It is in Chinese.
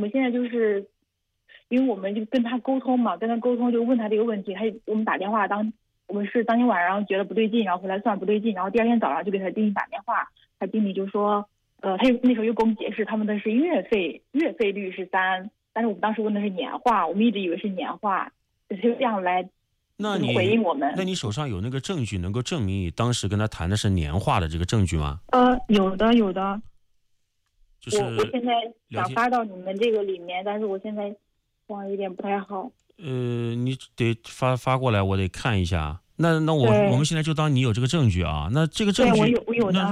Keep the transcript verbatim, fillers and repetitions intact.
们现在就是，因为我们就跟他沟通嘛，跟他沟通就问他这个问题，他我们打电话当我们是当天晚上觉得不对劲，然后回来算不对劲，然后第二天早上就给他经理打电话，他经理就说，呃，他又那时候又跟我们解释他们的是月费月费率是三，但是我们当时问的是年化，我们一直以为是年化，就这样来那你回应我们。 那你手上有那个证据能够证明你当时跟他谈的是年化的这个证据吗？ 呃，有的有的。 就是我我现在想发到你们这个里面，但是我现在网有点不太好。 呃，你得发发过来，我得看一下。那那我对我们现在就当你有这个证据啊。那这个证据， 对我有我有的那